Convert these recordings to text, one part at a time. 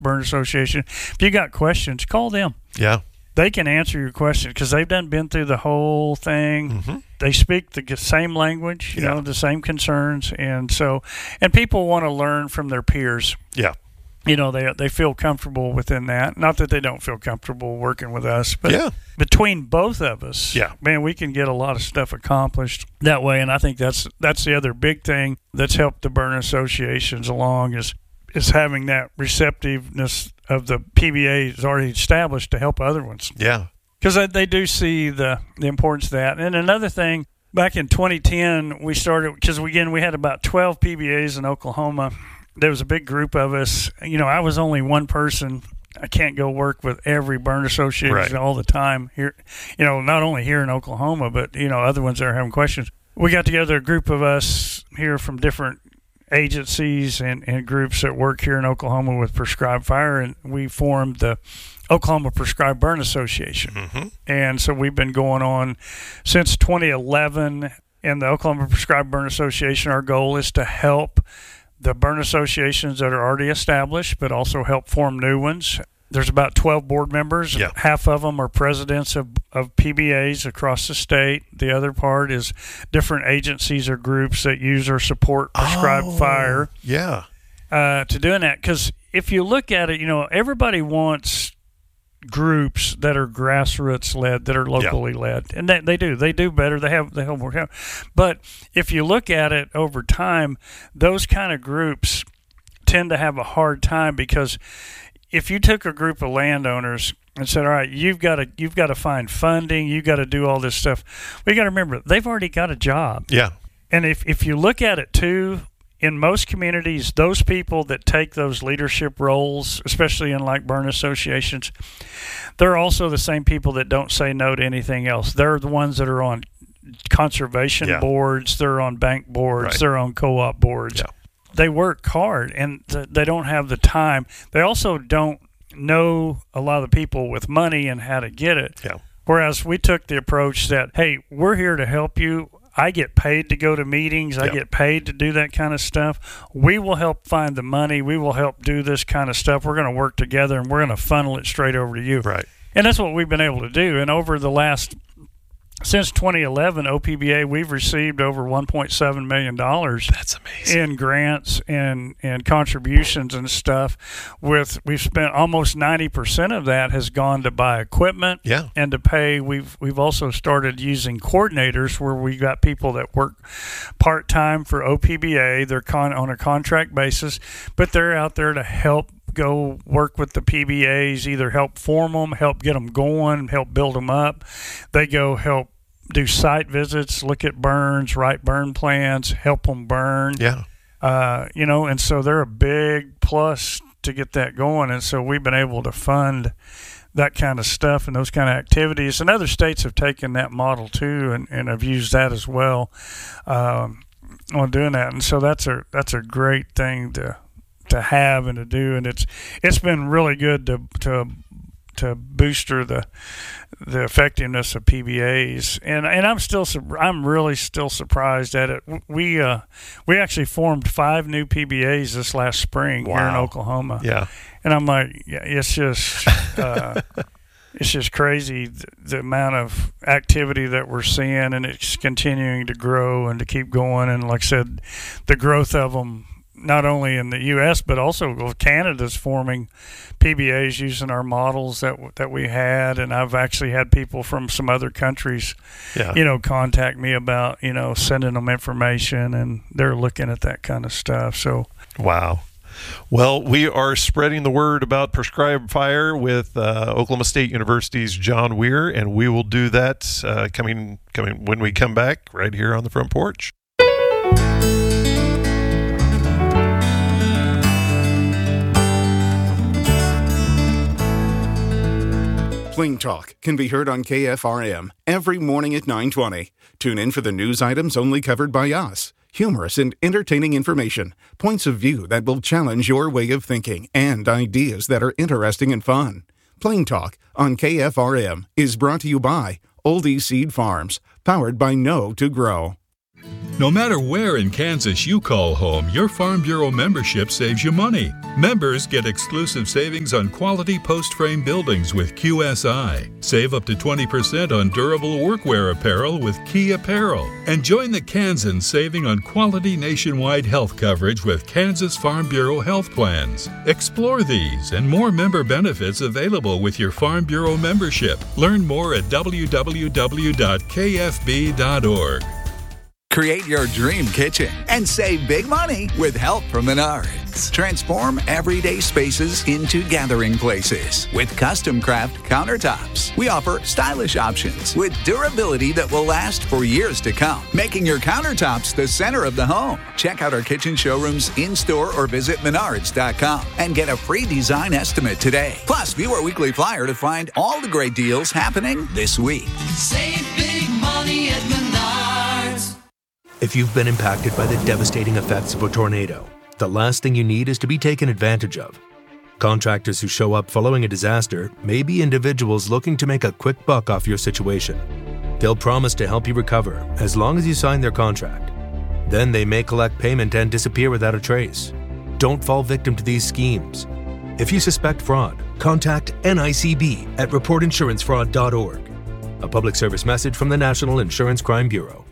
Burn Association. If you got questions, call them. Yeah. They can answer your questions because they've been through the whole thing. Mm-hmm. They speak the same language, you know, the same concerns. And people want to learn from their peers. Yeah. You know, they feel comfortable within that. Not that they don't feel comfortable working with us, but between both of us, man, we can get a lot of stuff accomplished that way. And I think that's the other big thing that's helped the burn associations along is having that receptiveness of the PBAs already established to help other ones. Yeah. Because they do see the importance of that. And another thing, back in 2010, we started, because again, we had about 12 PBAs in Oklahoma. There was a big group of us. You know, I was only one person. I can't go work with every burn association all the time here. You know, not only here in Oklahoma, but, you know, other ones that are having questions. We got together a group of us here from different agencies and groups that work here in Oklahoma with Prescribed Fire, and we formed the Oklahoma Prescribed Burn Association. Mm-hmm. And so we've been going on since 2011. In the Oklahoma Prescribed Burn Association, our goal is to help the burn associations that are already established, but also help form new ones. There's about 12 board members. Yeah. Half of them are presidents of PBAs across the state. The other part is different agencies or groups that use or support Prescribed Fire. Yeah. To doing that. Because if you look at it, you know, everybody wants groups that are grassroots led, that are locally led. And they do better. They have more help. But if you look at it over time, those kind of groups tend to have a hard time, because if you took a group of landowners and said, all right, you've got to find funding, you've got to do all this stuff, well, you got to remember, they've already got a job. Yeah. And if you look at it too, in most communities, those people that take those leadership roles, especially in like burn associations, they're also the same people that don't say no to anything else. They're the ones that are on conservation boards, they're on bank boards, they're on co-op boards. Yeah. They work hard, and they don't have the time. They also don't know a lot of the people with money and how to get it. Yeah. Whereas we took the approach that, hey, we're here to help you. I get paid to go to meetings. I get paid to do that kind of stuff. We will help find the money. We will help do this kind of stuff. We're going to work together, and we're going to funnel it straight over to you. Right. And that's what we've been able to do. And over the since 2011, OPBA, we've received over $1.7 million. That's amazing. In grants and contributions and stuff. We've spent almost 90% of that has gone to buy equipment and to pay. We've also started using coordinators, where we got people that work part-time for OPBA. They're on a contract basis, but they're out there to help go work with the PBAs, either help form them, help get them going, help build them up. They go help do site visits, look at burns, write burn plans, help them burn. Yeah. You know, and so they're a big plus to get that going. And so we've been able to fund that kind of stuff and those kind of activities. And other states have taken that model too, and have used that as well on doing that. And so that's a great thing to have and to do, and it's been really good to booster the effectiveness of PBAs, and I'm really still surprised at it. We actually formed 5 new PBAs this last spring here in Oklahoma. Yeah, and I'm like, it's just it's just crazy the amount of activity that we're seeing, and it's continuing to grow and to keep going. And like I said, the growth of them, not only in the U.S., but also Canada's forming PBAs using our models that we had. And I've actually had people from some other countries, contact me about, sending them information, and they're looking at that kind of stuff. So, wow. Well, we are spreading the word about Prescribed Fire with Oklahoma State University's John Weir, and we will do that coming when we come back right here on the front porch. Pling Talk can be heard on KFRM every morning at 9:20. Tune in for the news items only covered by us. Humorous and entertaining information, points of view that will challenge your way of thinking, and ideas that are interesting and fun. Pling Talk on KFRM is brought to you by Oldie Seed Farms, powered by Know to Grow. No matter where in Kansas you call home, your Farm Bureau membership saves you money. Members get exclusive savings on quality post-frame buildings with QSI. Save up to 20% on durable workwear apparel with Key Apparel. And join the Kansans saving on quality nationwide health coverage with Kansas Farm Bureau health plans. Explore these and more member benefits available with your Farm Bureau membership. Learn more at www.kfb.org. Create your dream kitchen and save big money with help from Menards. Transform everyday spaces into gathering places with custom craft countertops. We offer stylish options with durability that will last for years to come, making your countertops the center of the home. Check out our kitchen showrooms in-store or visit menards.com and get a free design estimate today. Plus, view our weekly flyer to find all the great deals happening this week. Save big money at Menards. If you've been impacted by the devastating effects of a tornado, the last thing you need is to be taken advantage of. Contractors who show up following a disaster may be individuals looking to make a quick buck off your situation. They'll promise to help you recover as long as you sign their contract. Then they may collect payment and disappear without a trace. Don't fall victim to these schemes. If you suspect fraud, contact NICB at reportinsurancefraud.org. A public service message from the National Insurance Crime Bureau.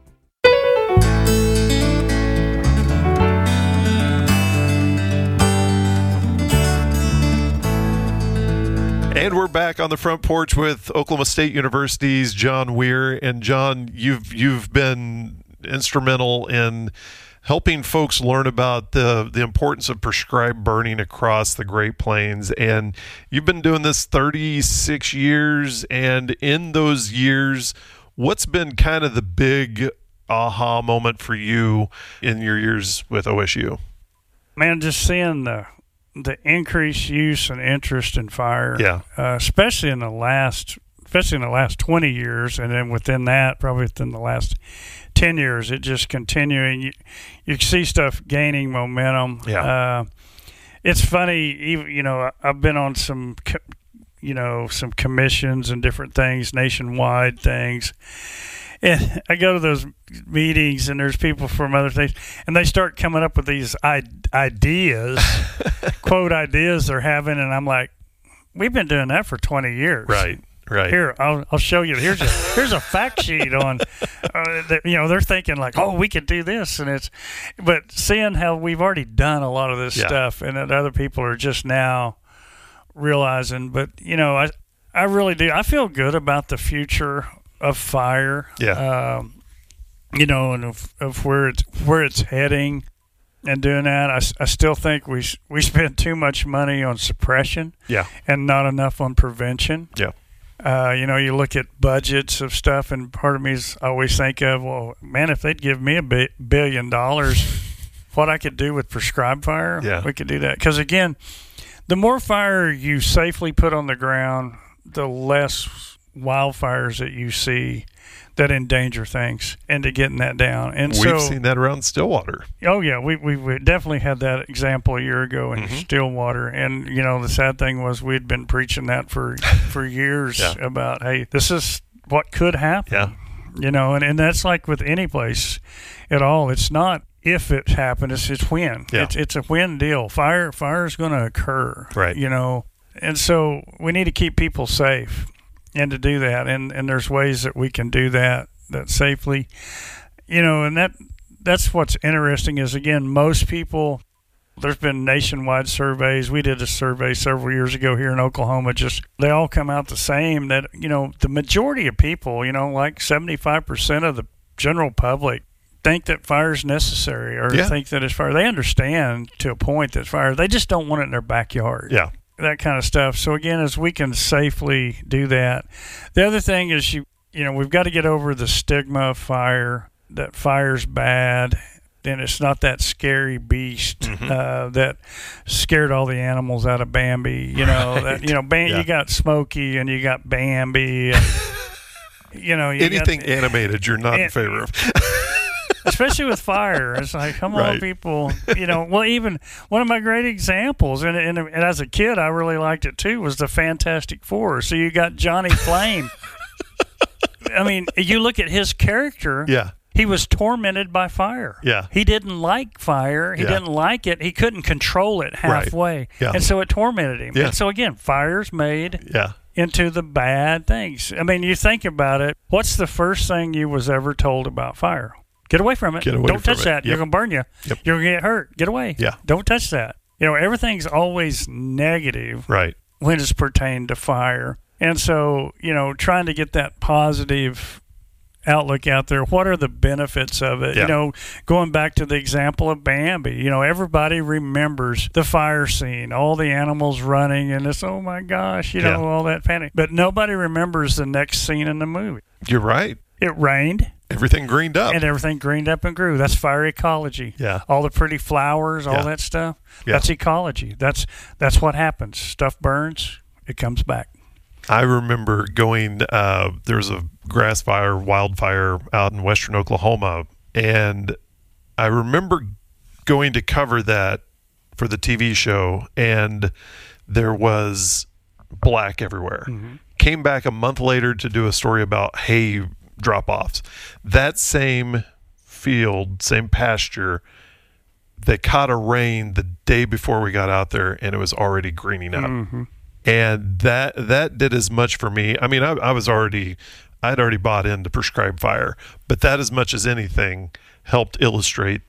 And we're back on the front porch with Oklahoma State University's John Weir. And John, you've been instrumental in helping folks learn about the importance of prescribed burning across the Great Plains. And you've been doing this 36 years. And in those years, what's been kind of the big aha moment for you in your years with OSU? Man, just seeing the increased use and interest in fire, especially in the last 20 years, and then within that, probably within the last 10 years, it just continuing. You see stuff gaining momentum. It's funny, even I've been on some commissions and different things, nationwide things. And I go to those meetings, and there's people from other things, and they start coming up with these ideas, quote ideas they're having, and I'm like, we've been doing that for 20 years. Right. Here, I'll show you. Here's a fact sheet on, they're thinking like, oh, we could do this, but seeing how we've already done a lot of this stuff, and that other people are just now realizing. But I really do. I feel good about the future of fire, and of where it's heading, and doing that. I still think we spend too much money on suppression, and not enough on prevention. You look at budgets of stuff, and part of me is always think of, well, man, if they'd give me $1 billion, what I could do with prescribed fire, we could do that. Because again, the more fire you safely put on the ground, the less wildfires that you see that endanger things, and to getting that down. And we've seen that around Stillwater. Oh yeah, we definitely had that example a year ago in Stillwater. And the sad thing was we'd been preaching that for years about, hey, this is what could happen. And that's like with any place at all. It's not if it happens, it's when. It's a when deal. Fire is going to occur. Right. And so we need to keep people safe. And to do that, and there's ways that we can do that safely, and that's what's interesting is, again, most people, there's been nationwide surveys. We did a survey several years ago here in Oklahoma. They all come out the same, that the majority of people, like 75% of the general public, think that fire is necessary, or think that it's fire. They understand to a point that it's fire. They just don't want it in their backyard. That kind of stuff. So again, as we can safely do that. The other thing is we've got to get over the stigma of fire, that fire's bad, and it's not that scary beast that scared all the animals out of Bambi. You got Smokey and you got Bambi. And, anything animated, you're not in favor of. Especially with fire. It's like, come on, people. Well, even one of my great examples, and as a kid, I really liked it too, was the Fantastic Four. So you got Johnny Flame. I mean, you look at his character. He was tormented by fire. Yeah. He didn't like fire. He Yeah. didn't like it. He couldn't control it halfway. Yeah. And so it tormented him. Yeah. And so, again, fire's made Yeah. into the bad things. I mean, you think about it. What's the first thing you was ever told about fire? Get away from it. Get away Don't from touch it. that. Yep. You're going to burn you. Yep. You're going to get hurt. Get away. Yeah. Don't touch that. You know, everything's always negative Right. when it's pertained to fire. And so, you know, trying to get that positive outlook out there. What are the benefits of it? Yeah. You know, going back to the example of Bambi, you know, everybody remembers the fire scene, all the animals running, and it's, oh my gosh, you know, Yeah. all that panic. But nobody remembers the next scene in the movie. You're right. It rained. Everything greened up. And everything greened up and grew. That's fire ecology. Yeah. All the pretty flowers, all Yeah. that stuff. Yeah. That's ecology. That's what happens. Stuff burns, it comes back. I remember going, there was a grass fire, wildfire out in western Oklahoma, and I remember going to cover that for the TV show, and there was black everywhere. Mm-hmm. Came back a month later to do a story about hay drop-offs. That same field, same pasture, they caught a rain the day before we got out there, and it was already greening up. Mm-hmm. And that did as much for me. I mean, I'd already bought into prescribed fire, but that, as much as anything, helped illustrate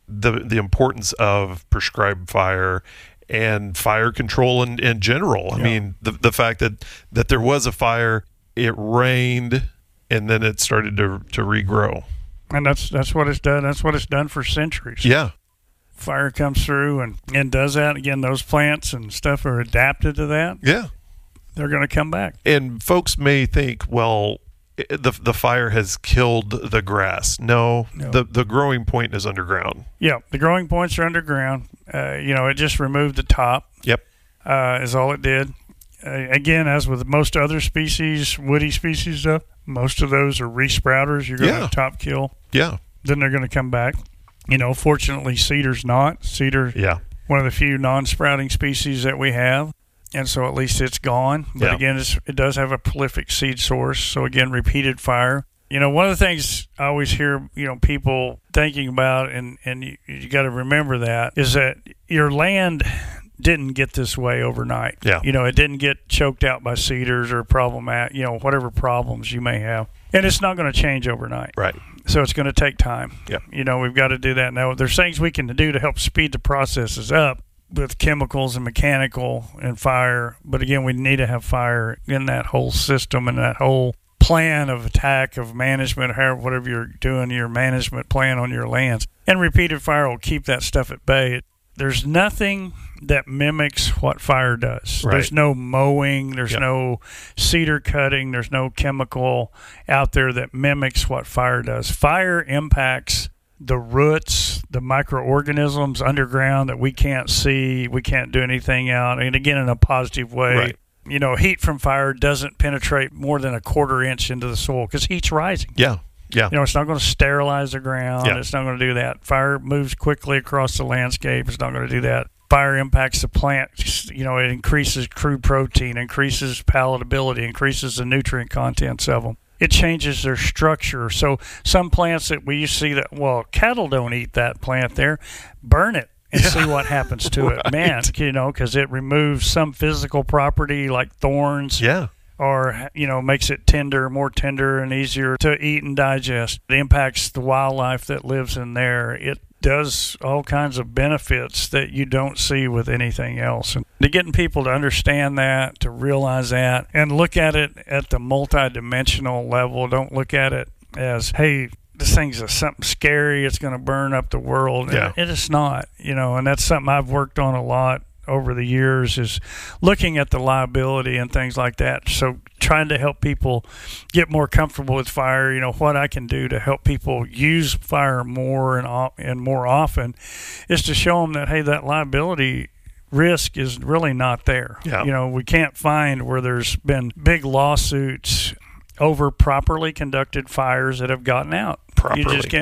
the importance of prescribed fire and fire control in general. I mean, the fact that there was a fire, it rained, and then it started to regrow. And that's what it's done. That's what it's done for centuries. Yeah. Fire comes through and does that. Again, those plants and stuff are adapted to that. Yeah. They're going to come back. And folks may think, well, the fire has killed the grass. No. The growing point is underground. Yeah, the growing points are underground. You know, it just removed the top. Yep. Is all it did. Again, as with most other species, woody species stuff, most of those are resprouters. You're going to top kill. Yeah. Then they're going to come back. You know, fortunately, cedar's not. Cedar, one of the few non-sprouting species that we have. And so at least it's gone. But again, it does have a prolific seed source. So again, repeated fire. You know, one of the things I always hear, you know, people thinking about, and you got to remember that, is that your land didn't get this way overnight. Yeah. You know, it didn't get choked out by cedars or you know, whatever problems you may have. And it's not going to change overnight. Right. So it's going to take time. Yep. You know, we've got to do that now. There's things we can do to help speed the processes up with chemicals and mechanical and fire. But again, we need to have fire in that whole system and that whole plan of attack, of management, whatever you're doing, your management plan on your lands. And repeated fire will keep that stuff at bay. There's nothing that mimics what fire does. Right. There's no mowing, there's no cedar cutting, there's no chemical out there that mimics what fire does. Fire impacts the roots, the microorganisms underground that we can't see, we can't do anything out, and again, in a positive way. Right. You know, heat from fire doesn't penetrate more than a quarter inch into the soil because heat's rising. Yeah. Yeah. You know, it's not going to sterilize the ground. Yeah. It's not going to do that. Fire moves quickly across the landscape. It's not going to do that. Fire impacts the plant. You know, it increases crude protein, increases palatability, increases the nutrient contents of them. It changes their structure. So some plants that we used to see that, well, cattle don't eat that plant there, burn it and see what happens to it. Man, you know, because it removes some physical property like thorns. Yeah. Or, you know, makes it more tender and easier to eat and digest. It impacts the wildlife that lives in there. It does all kinds of benefits that you don't see with anything else. And to getting people to understand that, to realize that, and look at it at the multidimensional level. Don't look at it as, hey, this thing's something scary. It's going to burn up the world. Yeah. It is not, you know, and that's something I've worked on a lot over the years, is looking at the liability and things like that. So trying to help people get more comfortable with fire, you know, what I can do to help people use fire more and more often is to show them that, hey, that liability risk is really not there. Yeah. You know, we can't find where there's been big lawsuits over properly conducted fires that have gotten out. Properly. You just can't.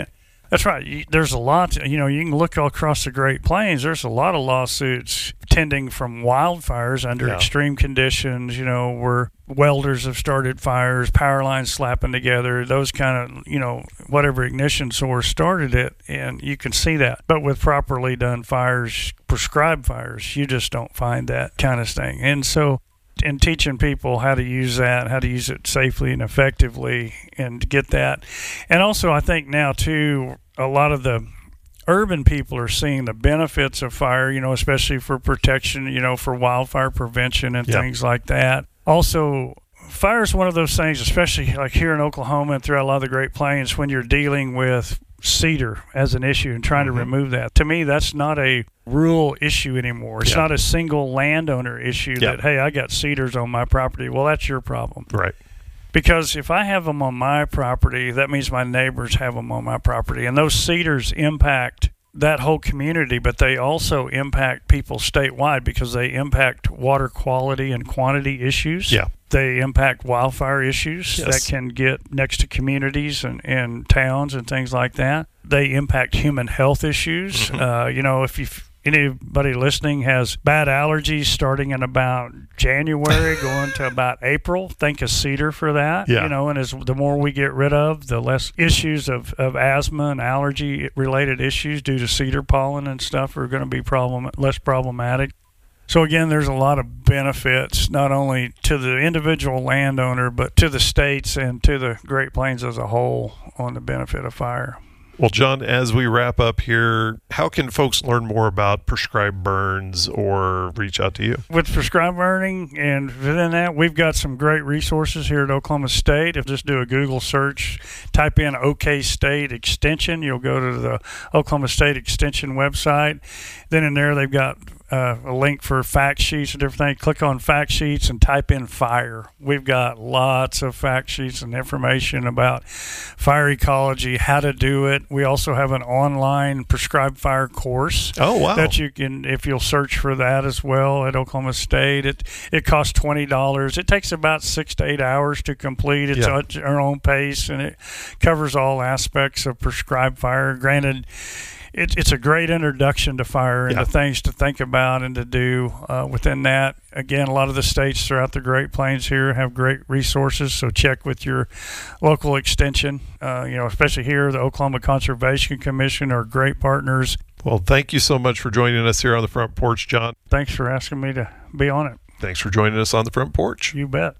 That's right. There's a lot, you can look all across the Great Plains. There's a lot of lawsuits tending from wildfires under extreme conditions, where welders have started fires, power lines slapping together, those kind of, whatever ignition source started it, and you can see that. But with properly done fires, prescribed fires, you just don't find that kind of thing. And so in teaching people how to use that, how to use it safely and effectively and get that. And also I think now too, a lot of the urban people are seeing the benefits of fire, especially for protection, for wildfire prevention and things like that. Also, fire is one of those things, especially like here in Oklahoma and throughout a lot of the Great Plains, when you're dealing with cedar as an issue and trying to remove that. To me, that's not a rural issue anymore. It's not a single landowner issue that, hey, I got cedars on my property. Well, that's your problem. Right. Because if I have them on my property, that means my neighbors have them on my property. And those cedars impact that whole community, but they also impact people statewide because they impact water quality and quantity issues. Yeah. They impact wildfire issues that can get next to communities and towns and things like that. They impact human health issues. If anybody listening has bad allergies starting in about January going to about April, think of cedar for that. And the more we get rid of, the less issues of asthma and allergy related issues due to cedar pollen and stuff are going to be less problematic. So again, there's a lot of benefits, not only to the individual landowner, but to the states and to the Great Plains as a whole on the benefit of fire. Well, John, as we wrap up here, how can folks learn more about prescribed burns or reach out to you? With prescribed burning and within that, we've got some great resources here at Oklahoma State. If just do a Google search, type in OK State Extension, you'll go to the Oklahoma State Extension website. Then in there, they've got a link for fact sheets and different things. Click on fact sheets and type in fire. We've got lots of fact sheets and information about fire ecology, how to do it. We also have an online prescribed fire course. Oh, wow. That you can, if you'll search for that as well at Oklahoma State. It costs $20. It takes about 6 to 8 hours to complete. It's at our own pace, and it covers all aspects of prescribed fire. Granted, it's a great introduction to fire and the things to think about and to do within that. Again, a lot of the states throughout the Great Plains here have great resources, so check with your local extension. Especially here, the Oklahoma Conservation Commission are great partners. Well, thank you so much for joining us here on the Front Porch, John. Thanks for asking me to be on it. Thanks for joining us on the Front Porch. You bet.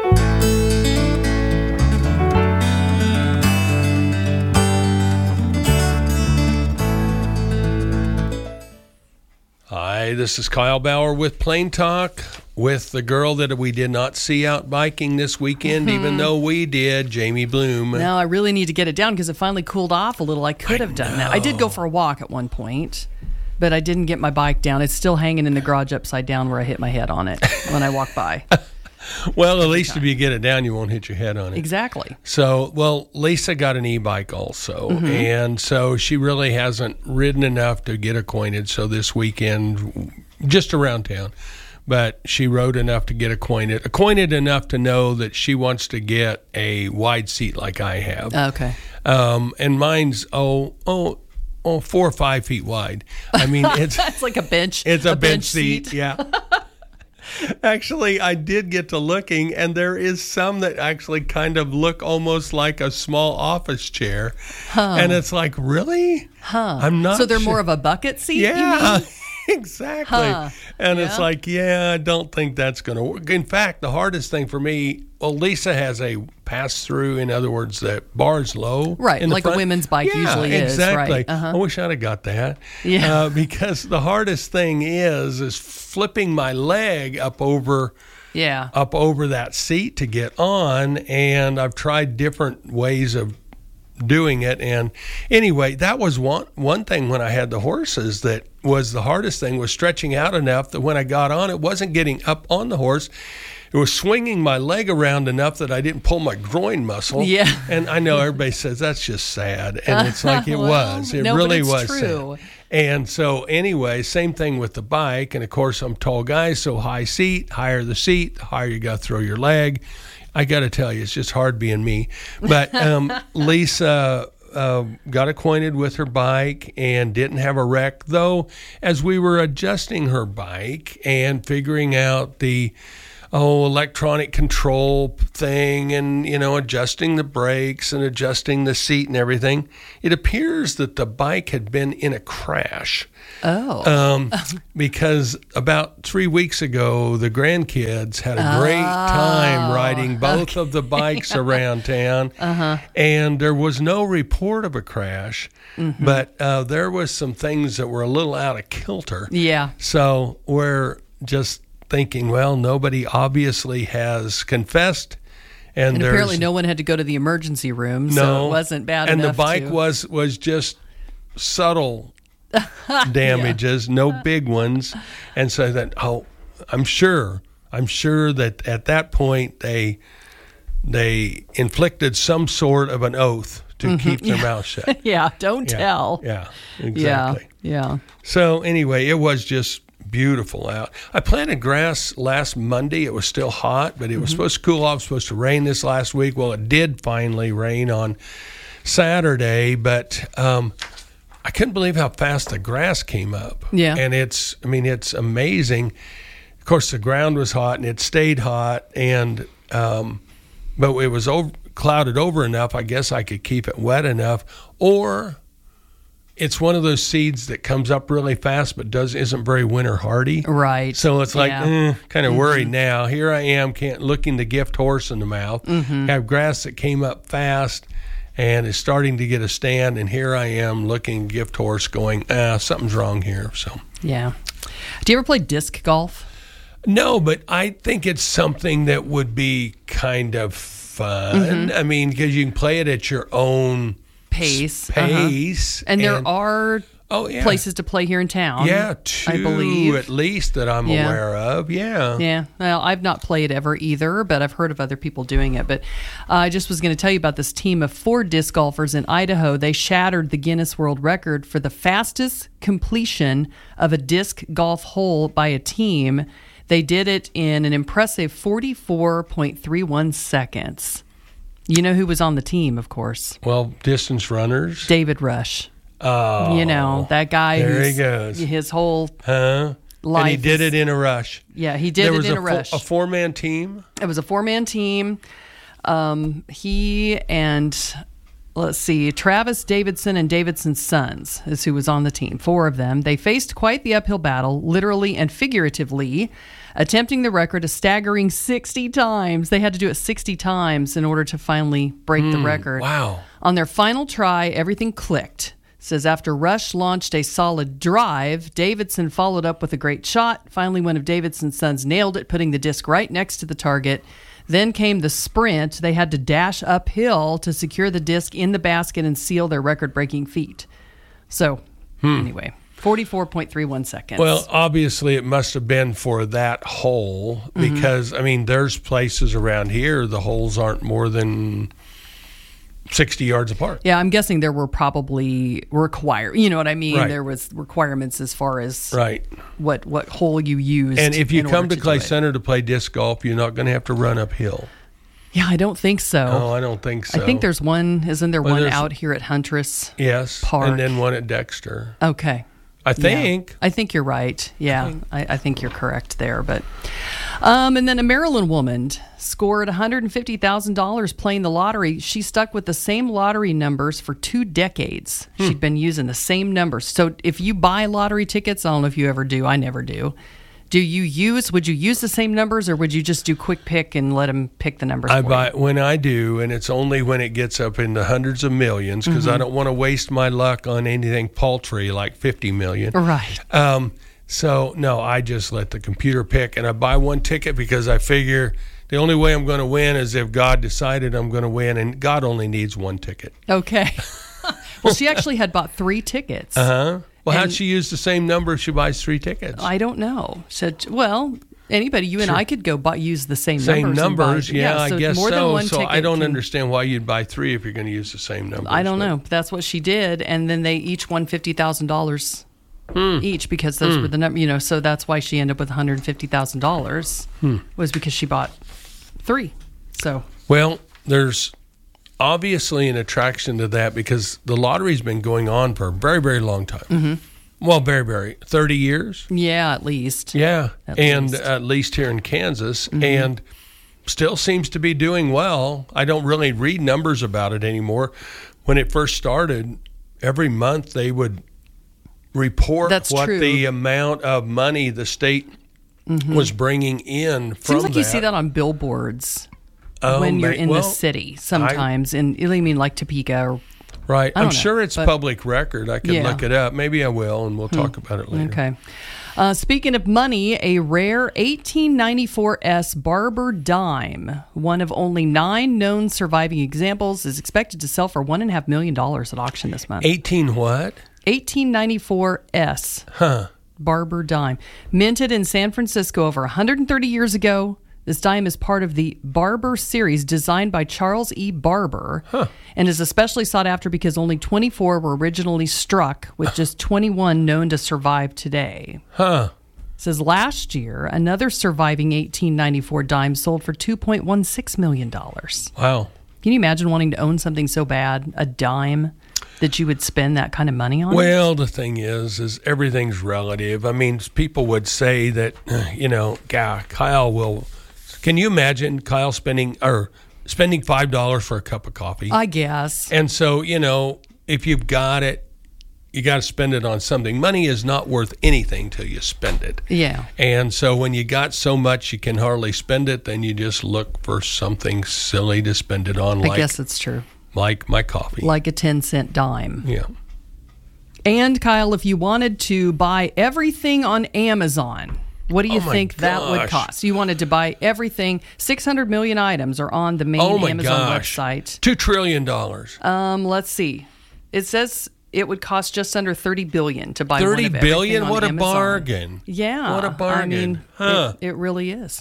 Hi, this is Kyle Bauer with Plain Talk with the girl that we did not see out biking this weekend, even though we did, Jamie Bloom. No, I really need to get it down because it finally cooled off a little. I could have done that. I did go for a walk at one point, but I didn't get my bike down. It's still hanging in the garage upside down where I hit my head on it when I walk by. Well, at least if you get it down, you won't hit your head on it. Exactly. So, Lisa got an e-bike also, and so she really hasn't ridden enough to get acquainted. So this weekend, just around town, but she rode enough to get acquainted enough to know that she wants to get a wide seat like I have. Okay. And mine's 4 or 5 feet wide. I mean, it's like a bench. It's a bench seat. Yeah. Actually, I did get to looking, and there is some that actually kind of look almost like a small office chair. And it's like, really? I'm not So they're more of a bucket seat, you mean? Exactly. And it's like, I don't think that's going to work. In fact, the hardest thing for me, Lisa has a pass-through, in other words, that bar's low. Right, in the like front. a women's bike usually is. Exactly. Right. I wish I'd have got that. Yeah. Because the hardest thing is flipping my leg up over that seat to get on, and I've tried different ways of doing it. And anyway, that was one thing when I had the horses that was the hardest thing, was stretching out enough that when I got on, it wasn't getting up on the horse. It was swinging my leg around enough that I didn't pull my groin muscle. Yeah. And I know everybody says that's just sad. And it's like it was. It really was true. Sad. And so anyway, same thing with the bike. And of course, I'm a tall guy, so high seat, higher the seat, the higher you got to throw your leg. I got to tell you, it's just hard being me. But Lisa got acquainted with her bike and didn't have a wreck, though as we were adjusting her bike and figuring out the electronic control thing and, adjusting the brakes and adjusting the seat and everything, it appears that the bike had been in a crash. Because about 3 weeks ago, the grandkids had a great time riding both of the bikes around town, and there was no report of a crash, but there was some things that were a little out of kilter. Yeah. So we're just thinking, well, nobody obviously has confessed. And apparently no one had to go to the emergency room, so it wasn't bad enough. And the bike was just subtle damages, no big ones. And so that, I'm sure that at that point they inflicted some sort of an oath to keep their mouth shut. Don't tell. Yeah, exactly. Yeah. So anyway, it was just beautiful out. I planted grass last Monday. It was still hot, but it was supposed to cool off, supposed to rain this last week. Well, it did finally rain on Saturday, but I couldn't believe how fast the grass came up. Yeah. And it's amazing. Of course, the ground was hot and it stayed hot, and but it was clouded over enough, I guess I could keep it wet enough. Or it's one of those seeds that comes up really fast but isn't very winter hardy. Right. So it's like, kind of worried now. Here I am looking the gift horse in the mouth. Have grass that came up fast and is starting to get a stand, and here I am looking gift horse going, something's wrong here. So yeah. Do you ever play disc golf? No, but I think it's something that would be kind of fun. I mean, because you can play it at your own pace. And there are places to play here in town. Yeah, two, I believe, at least that I'm aware of. Yeah. Well, I've not played ever either, but I've heard of other people doing it. But I just was going to tell you about this team of 4 disc golfers in Idaho. They shattered the Guinness World Record for the fastest completion of a disc golf hole by a team. They did it in an impressive 44.31 seconds. You know who was on the team, of course. Well, distance runners. David Rush. Oh. That guy. There he goes. His whole life. And he did it in a rush. Yeah, he did it in a rush. A 4-man team? It was a 4-man team. He and, let's see, Travis Davidson and Davidson's sons is who was on the team. 4 of them. They faced quite the uphill battle, literally and figuratively, attempting the record a staggering 60 times. They had to do it 60 times in order to finally break the record. Wow. On their final try, everything clicked. It says after Rush launched a solid drive, Davidson followed up with a great shot. Finally, one of Davidson's sons nailed it, putting the disc right next to the target. Then came the sprint. They had to dash uphill to secure the disc in the basket and seal their record-breaking feat. So, anyway, 44.31 seconds. Well, obviously it must have been for that hole because, I mean, there's places around here the holes aren't more than 60 yards apart. Yeah, I'm guessing there were probably you know what I mean? Right. There was requirements as far as what hole you used. And if you come to Clay Center to play disc golf, you're not going to have to run uphill. Yeah, I don't think so. No, I don't think so. I think there's one, isn't there one out here at Huntress Park? And then one at Dexter. Okay. I think. Yeah. I think you're right. Yeah, I think you're correct there. But, and then a Maryland woman scored $150,000 playing the lottery. She stuck with the same lottery numbers for 2 decades. She'd been using the same numbers. So if you buy lottery tickets, I don't know if you ever do. I never do. Would you use the same numbers, or would you just do quick pick and let them pick the numbers? When I do, and it's only when it gets up in the hundreds of millions, because I don't want to waste my luck on anything paltry like 50 million. Right. So no, I just let the computer pick, and I buy 1 ticket because I figure the only way I'm going to win is if God decided I'm going to win, and God only needs 1 ticket. Okay. Well, she actually had bought 3 tickets. Well, how'd she use the same number if she buys 3 tickets? I don't know. Said, well, anybody, you and I could go use the same numbers. Same numbers, yeah, I guess more so. Than one so ticket I don't understand why you'd buy 3 if you're going to use the same numbers. I don't know. That's what she did, and then they each won $50,000 each because those were the number. So that's why she ended up with $150,000 was because she bought 3. So well, there's obviously an attraction to that because the lottery's been going on for a very, very long time. Well, very, very 30 years. Yeah, at least. Yeah, at least here in Kansas, and still seems to be doing well. I don't really read numbers about it anymore. When it first started, every month they would report the amount of money the state was bringing in from Seems like you see that on billboards when you're in the city sometimes. I mean like Topeka or... Right. I'm sure it's public record. I can look it up. Maybe I will, and we'll talk about it later. Okay. Speaking of money, a rare 1894 S Barber dime, one of only 9 known surviving examples, is expected to sell for $1.5 million at auction this month. 1894 S Barber dime. Minted in San Francisco over 130 years ago. This dime is part of the Barber series designed by Charles E. Barber and is especially sought after because only 24 were originally struck, with just 21 known to survive today. It says last year, another surviving 1894 dime sold for $2.16 million. Wow. Can you imagine wanting to own something so bad, a dime, that you would spend that kind of money on? Well, the thing is everything's relative. I mean, people would say that, Kyle will... Can you imagine Kyle spending $5 for a cup of coffee? I guess. And so, if you've got it, you got to spend it on something. Money is not worth anything till you spend it. Yeah. And so when you got so much you can hardly spend it, then you just look for something silly to spend it on. I guess it's true. Like my coffee. Like a 10-cent dime. Yeah. And Kyle, if you wanted to buy everything on Amazon... What do you think that would cost? You wanted to buy everything. 600 million items are on the main Amazon website. $2 trillion. Let's see. It says it would cost just under $30 billion to buy one of everything $30 billion? on What a Amazon. bargain. Yeah. What a bargain. I mean, it really is.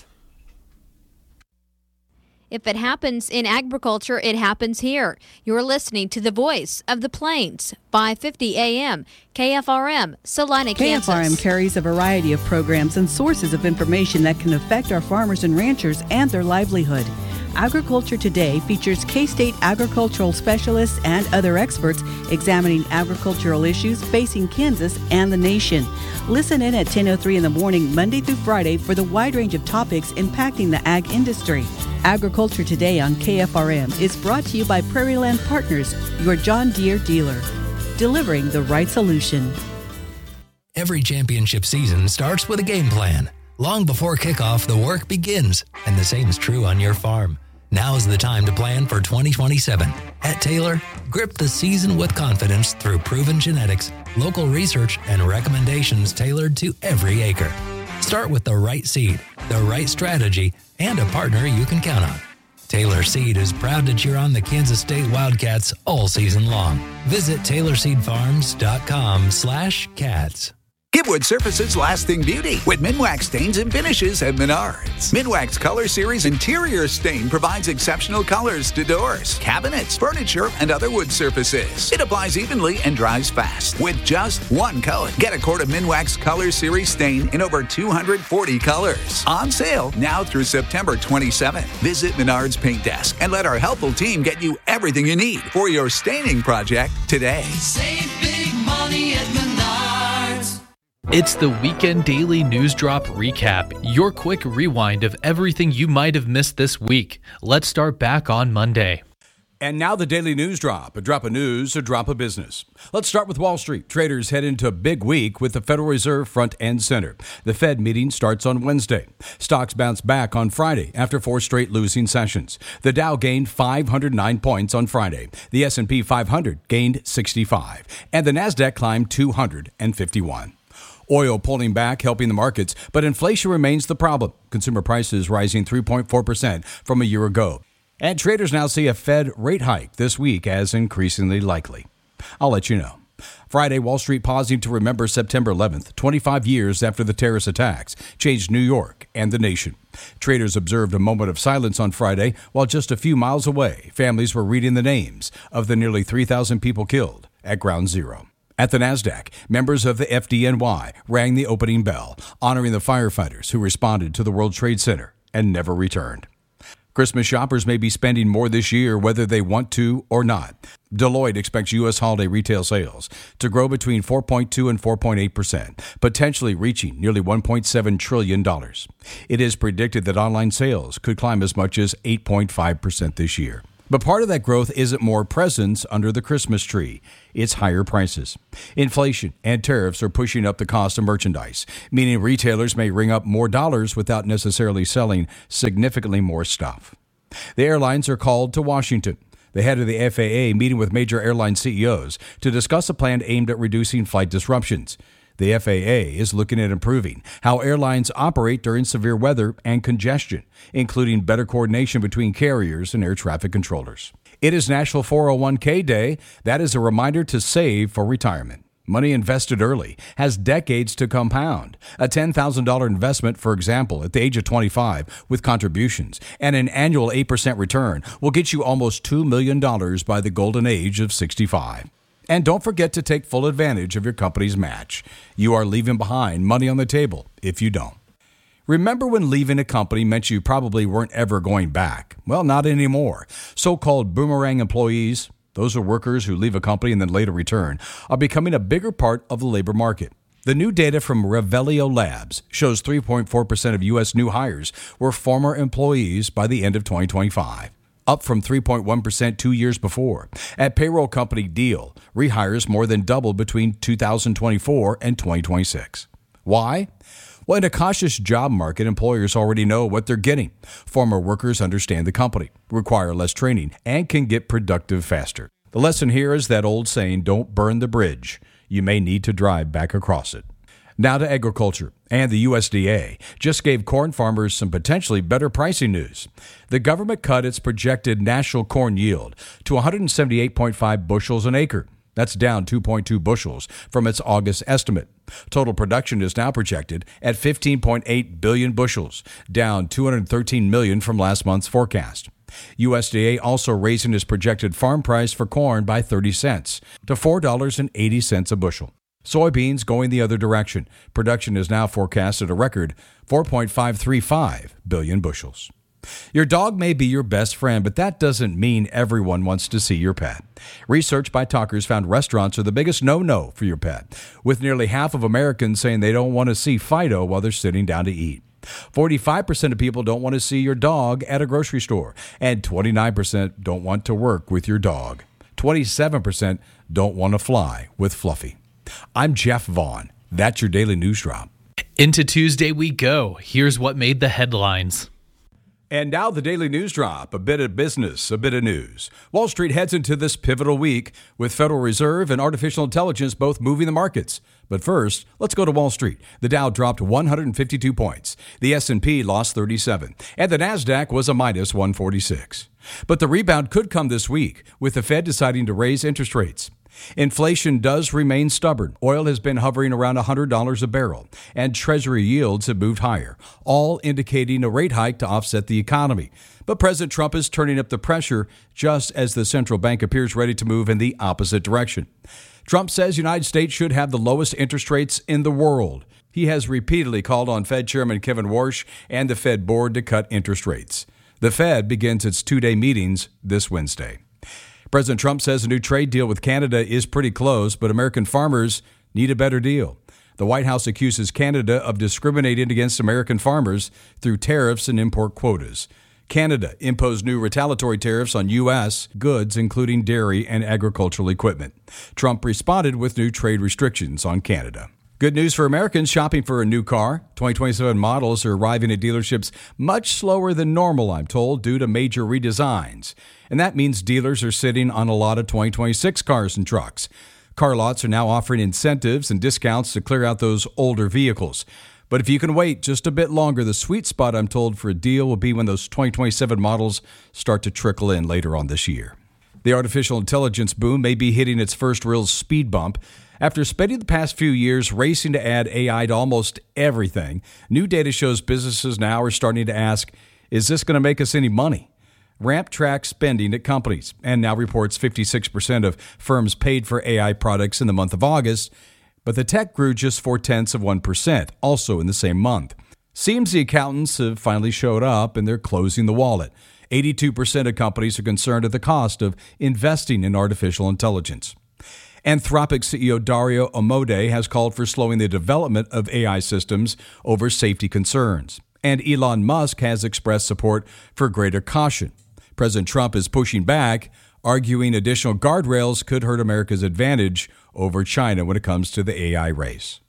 If it happens in agriculture, it happens here. You're listening to the voice of the Plains, 550 AM, KFRM, Salina, Kansas. KFRM carries a variety of programs and sources of information that can affect our farmers and ranchers and their livelihood. Agriculture Today features K-State agricultural specialists and other experts examining agricultural issues facing Kansas and the nation. Listen in at 10:03 in the morning, Monday through Friday, for the wide range of topics impacting the ag industry. Agriculture Today on KFRM is brought to you by Prairie Land Partners, your John Deere dealer, delivering the right solution. Every championship season starts with a game plan. Long before kickoff, the work begins, and the same is true on your farm. Now is the time to plan for 2027. At Taylor, grip the season with confidence through proven genetics, local research, and recommendations tailored to every acre. Start with the right seed, the right strategy, and a partner you can count on. Taylor Seed is proud to cheer on the Kansas State Wildcats all season long. Visit TaylorSeedFarms.com/cats. Give wood surfaces lasting beauty with Minwax stains and finishes at Menards. Minwax Color Series Interior Stain provides exceptional colors to doors, cabinets, furniture, and other wood surfaces. It applies evenly and dries fast with just one coat. Get a quart of Minwax Color Series Stain in over 240 colors. On sale now through September 27th. Visit Menards Paint Desk and let our helpful team get you everything you need for your staining project today. Save big money at Menards. It's the Weekend Daily News Drop Recap, your quick rewind of everything you might have missed this week. Let's start back on Monday. And now the Daily News Drop, a drop of news, a drop of business. Let's start with Wall Street. Traders head into a big week with the Federal Reserve front and center. The Fed meeting starts on Wednesday. Stocks bounce back on Friday after 4 straight losing sessions. The Dow gained 509 points on Friday. The S&P 500 gained 65. And the Nasdaq climbed 251. Oil pulling back, helping the markets, but inflation remains the problem. Consumer prices rising 3.4% from a year ago. And traders now see a Fed rate hike this week as increasingly likely. I'll let you know. Friday, Wall Street pausing to remember September 11th, 25 years after the terrorist attacks, changed New York and the nation. Traders observed a moment of silence on Friday, while just a few miles away, families were reading the names of the nearly 3,000 people killed at Ground Zero. At the Nasdaq, members of the FDNY rang the opening bell, honoring the firefighters who responded to the World Trade Center and never returned. Christmas shoppers may be spending more this year whether they want to or not. Deloitte expects U.S. holiday retail sales to grow between 4.2 and 4.8%, potentially reaching nearly $1.7 trillion. It is predicted that online sales could climb as much as 8.5% this year. But part of that growth isn't more presents under the Christmas tree. It's higher prices. Inflation and tariffs are pushing up the cost of merchandise, meaning retailers may ring up more dollars without necessarily selling significantly more stuff. The airlines are called to Washington. The head of the FAA meeting with major airline CEOs to discuss a plan aimed at reducing flight disruptions. The FAA is looking at improving how airlines operate during severe weather and congestion, including better coordination between carriers and air traffic controllers. It is National 401k Day. That is a reminder to save for retirement. Money invested early has decades to compound. A $10,000 investment, for example, at the age of 25 with contributions and an annual 8% return will get you almost $2 million by the golden age of 65. And don't forget to take full advantage of your company's match. You are leaving behind money on the table if you don't. Remember when leaving a company meant you probably weren't ever going back? Well, not anymore. So-called boomerang employees, those are workers who leave a company and then later return, are becoming a bigger part of the labor market. The new data from Revelio Labs shows 3.4% of U.S. new hires were former employees by the end of 2025. Up from 3.1% 2 years before. At payroll company Deal, rehires more than doubled between 2024 and 2026. Why? Well, in a cautious job market, employers already know what they're getting. Former workers understand the company, require less training, and can get productive faster. The lesson here is that old saying, don't burn the bridge. You may need to drive back across it. Now to agriculture, and the USDA just gave corn farmers some potentially better pricing news. The government cut its projected national corn yield to 178.5 bushels an acre. That's down 2.2 bushels from its August estimate. Total production is now projected at 15.8 billion bushels, down 213 million from last month's forecast. USDA also raising its projected farm price for corn by 30 cents to $4.80 a bushel. Soybeans going the other direction. Production is now forecast at a record 4.535 billion bushels. Your dog may be your best friend, but that doesn't mean everyone wants to see your pet. Research by Talkers found restaurants are the biggest no-no for your pet, with nearly half of Americans saying they don't want to see Fido while they're sitting down to eat. 45% of people don't want to see your dog at a grocery store, and 29% don't want to work with your dog. 27% don't want to fly with Fluffy. I'm Jeff Vaughn. That's your Daily News Drop. Into Tuesday we go. Here's what made the headlines. And now the Daily News Drop, a bit of business, a bit of news. Wall Street heads into this pivotal week with Federal Reserve and artificial intelligence both moving the markets. But first, let's go to Wall Street. The Dow dropped 152 points. The S&P lost 37. And the NASDAQ was a minus 146. But the rebound could come this week with the Fed deciding to raise interest rates. Inflation does remain stubborn. Oil has been hovering around $100 a barrel, and Treasury yields have moved higher, all indicating a rate hike to offset the economy. But President Trump is turning up the pressure just as the central bank appears ready to move in the opposite direction. Trump says the United States should have the lowest interest rates in the world. He has repeatedly called on Fed Chairman Kevin Warsh and the Fed board to cut interest rates. The Fed begins its two-day meetings this Wednesday. President Trump says a new trade deal with Canada is pretty close, but American farmers need a better deal. The White House accuses Canada of discriminating against American farmers through tariffs and import quotas. Canada imposed new retaliatory tariffs on U.S. goods, including dairy and agricultural equipment. Trump responded with new trade restrictions on Canada. Good news for Americans shopping for a new car. 2027 models are arriving at dealerships much slower than normal, I'm told, due to major redesigns. And that means dealers are sitting on a lot of 2026 cars and trucks. Car lots are now offering incentives and discounts to clear out those older vehicles. But if you can wait just a bit longer, the sweet spot, I'm told, for a deal will be when those 2027 models start to trickle in later on this year. The artificial intelligence boom may be hitting its first real speed bump. After spending the past few years racing to add AI to almost everything, new data shows businesses now are starting to ask, is this going to make us any money? Ramp tracks spending at companies and now reports 56% of firms paid for AI products in the month of August, but the tech grew just 0.4%, also in the same month. Seems the accountants have finally showed up and they're closing the wallet. 82% of companies are concerned at the cost of investing in artificial intelligence. Anthropic CEO Dario Amodei has called for slowing the development of AI systems over safety concerns. And Elon Musk has expressed support for greater caution. President Trump is pushing back, arguing additional guardrails could hurt America's advantage over China when it comes to the AI race.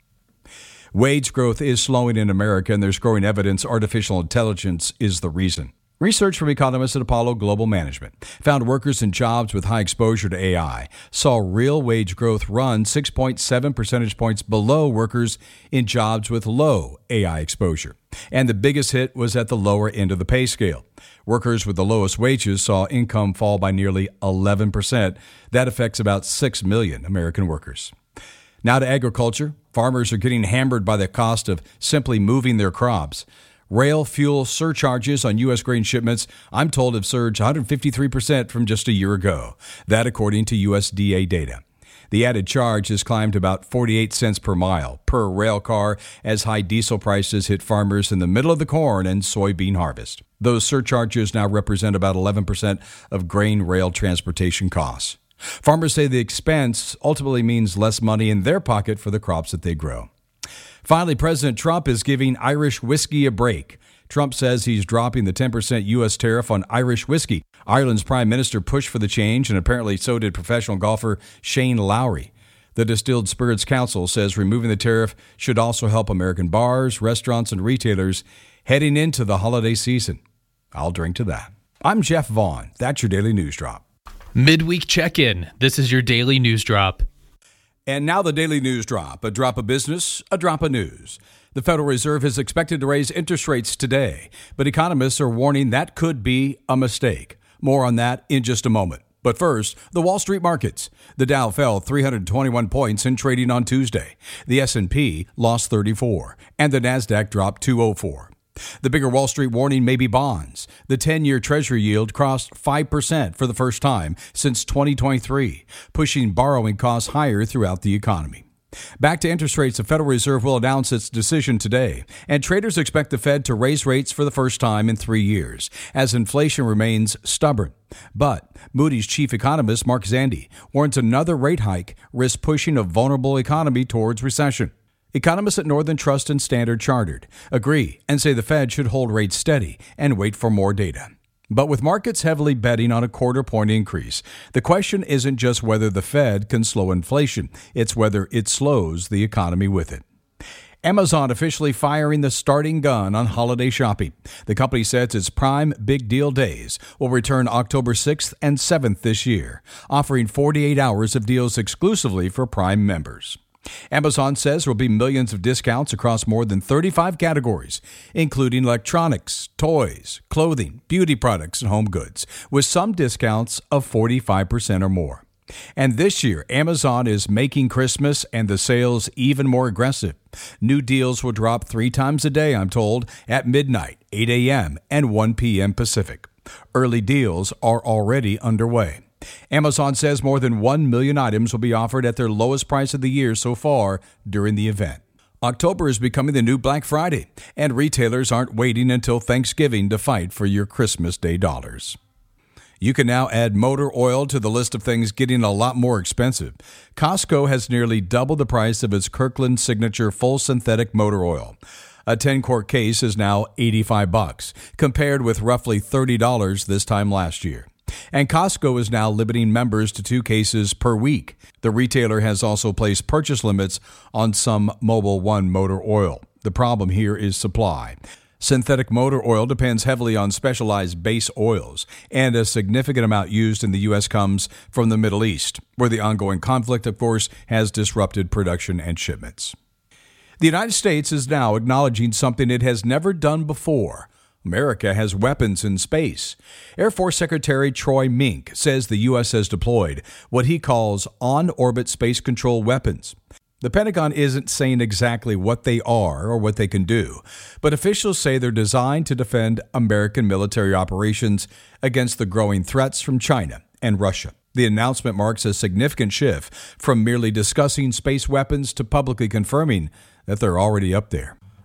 Wage growth is slowing in America, and there's growing evidence artificial intelligence is the reason. Research from economists at Apollo Global Management found workers in jobs with high exposure to AI saw real wage growth run 6.7 percentage points below workers in jobs with low AI exposure. And the biggest hit was at the lower end of the pay scale. Workers with the lowest wages saw income fall by nearly 11%. That affects about 6 million American workers. Now to agriculture. Farmers are getting hammered by the cost of simply moving their crops. Rail fuel surcharges on U.S. grain shipments, I'm told, have surged 153% from just a year ago. That according to USDA data. The added charge has climbed about 48 cents per mile per rail car as high diesel prices hit farmers in the middle of the corn and soybean harvest. Those surcharges now represent about 11% of grain rail transportation costs. Farmers say the expense ultimately means less money in their pocket for the crops that they grow. Finally, President Trump is giving Irish whiskey a break. Trump says he's dropping the 10% U.S. tariff on Irish whiskey. Ireland's prime minister pushed for the change, and apparently so did professional golfer Shane Lowry. The Distilled Spirits Council says removing the tariff should also help American bars, restaurants, and retailers heading into the holiday season. I'll drink to that. I'm Jeff Vaughn. That's your Daily News Drop. Midweek check-in. This is your Daily News Drop. And now the Daily News Drop. A drop of business, a drop of news. The Federal Reserve is expected to raise interest rates today, but economists are warning that could be a mistake. More on that in just a moment. But first, the Wall Street markets. The Dow fell 321 points in trading on Tuesday. The S&P lost 34, and the Nasdaq dropped 204. The bigger Wall Street warning may be bonds. The 10-year Treasury yield crossed 5% for the first time since 2023, pushing borrowing costs higher throughout the economy. Back to interest rates, the Federal Reserve will announce its decision today, and traders expect the Fed to raise rates for the first time in 3 years, as inflation remains stubborn. But Moody's chief economist Mark Zandi warns another rate hike risks pushing a vulnerable economy towards recession. Economists at Northern Trust and Standard Chartered agree and say the Fed should hold rates steady and wait for more data. But with markets heavily betting on a quarter-point increase, the question isn't just whether the Fed can slow inflation, it's whether it slows the economy with it. Amazon officially firing the starting gun on holiday shopping. The company says its Prime Big Deal Days will return October 6th and 7th this year, offering 48 hours of deals exclusively for Prime members. Amazon says there will be millions of discounts across more than 35 categories, including electronics, toys, clothing, beauty products, and home goods, with some discounts of 45% or more. And this year, Amazon is making Christmas and the sales even more aggressive. New deals will drop 3 times a day, I'm told, at midnight, 8 a.m., and 1 p.m. Pacific. Early deals are already underway. Amazon says more than 1 million items will be offered at their lowest price of the year so far during the event. October is becoming the new Black Friday, and retailers aren't waiting until Thanksgiving to fight for your Christmas Day dollars. You can now add motor oil to the list of things getting a lot more expensive. Costco has nearly doubled the price of its Kirkland Signature Full Synthetic Motor Oil. A 10-quart case is now $85, compared with roughly $30 this time last year. And Costco is now limiting members to 2 cases per week. The retailer has also placed purchase limits on some Mobil 1 motor oil. The problem here is supply. Synthetic motor oil depends heavily on specialized base oils, and a significant amount used in the U.S. comes from the Middle East, where the ongoing conflict, of course, has disrupted production and shipments. The United States is now acknowledging something it has never done before. America has weapons in space. Air Force Secretary Troy Mink says the U.S. has deployed what he calls on-orbit space control weapons. The Pentagon isn't saying exactly what they are or what they can do, but officials say they're designed to defend American military operations against the growing threats from China and Russia. The announcement marks a significant shift from merely discussing space weapons to publicly confirming that they're already up there.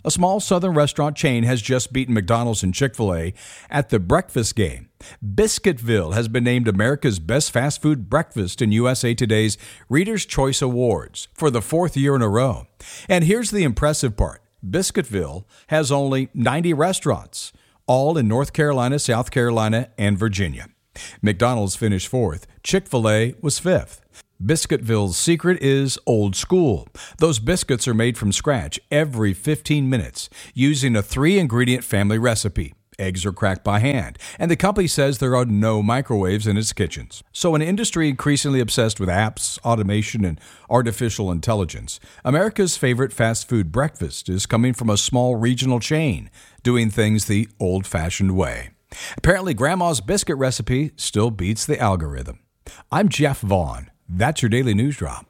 A small southern restaurant chain has just beaten McDonald's and Chick-fil-A at the breakfast game. Biscuitville has been named America's best fast food breakfast in USA Today's Reader's Choice Awards for the 4th year in a row. And here's the impressive part. Biscuitville has only 90 restaurants, all in North Carolina, South Carolina, and Virginia. McDonald's finished 4th. Chick-fil-A was 5th. Biscuitville's secret is old school. Those biscuits are made from scratch every 15 minutes using a 3-ingredient family recipe. Eggs are cracked by hand, and the company says there are no microwaves in its kitchens. So an industry increasingly obsessed with apps, automation, and artificial intelligence, America's favorite fast food breakfast is coming from a small regional chain, doing things the old-fashioned way. Apparently, Grandma's biscuit recipe still beats the algorithm. I'm Jeff Vaughn. That's your Daily News Drop.